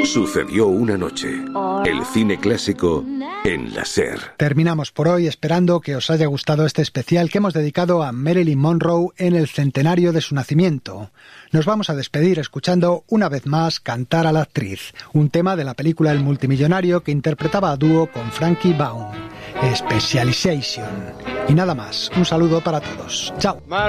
Sucedió una noche. El cine clásico en la SER. Terminamos por hoy esperando que os haya gustado este especial que hemos dedicado a Marilyn Monroe en el centenario de su nacimiento. Nos vamos a despedir escuchando una vez más Cantar a la actriz, un tema de la película El multimillonario que interpretaba a dúo con Frankie Baum. Specialization. Y nada más, un saludo para todos. Chao.